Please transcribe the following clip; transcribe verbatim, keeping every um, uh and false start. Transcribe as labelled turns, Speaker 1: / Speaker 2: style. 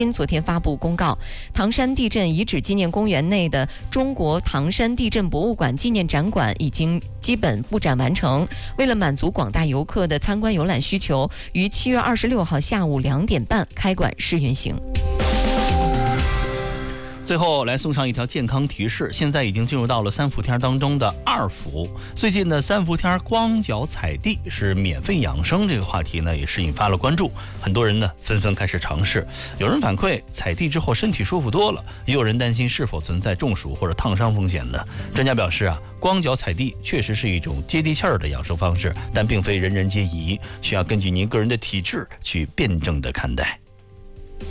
Speaker 1: 昨天发布公告，唐山地震遗址纪念公园内的中国唐山地震博物馆纪念展馆已经基本布展完成。为了满足广大游客的参观游览需求，于七月二十六号下午两点半开馆试运行。
Speaker 2: 最后来送上一条健康提示，现在已经进入到了三伏天当中的二伏。最近的三伏天光脚踩地是免费养生这个话题呢，也是引发了关注，很多人呢纷纷开始尝试。有人反馈踩地之后身体舒服多了，也有人担心是否存在中暑或者烫伤风险呢。专家表示啊，光脚踩地确实是一种接地气儿的养生方式，但并非人人皆宜，需要根据您个人的体质去辩证的看待。